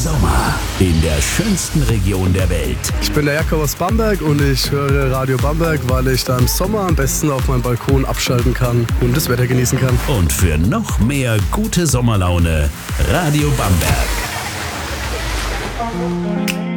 Sommer in der schönsten Region der Welt. Ich bin der Jakob aus Bamberg und ich höre Radio Bamberg, weil ich da im Sommer am besten auf meinem Balkon abschalten kann und das Wetter genießen kann. Und für noch mehr gute Sommerlaune, Radio Bamberg.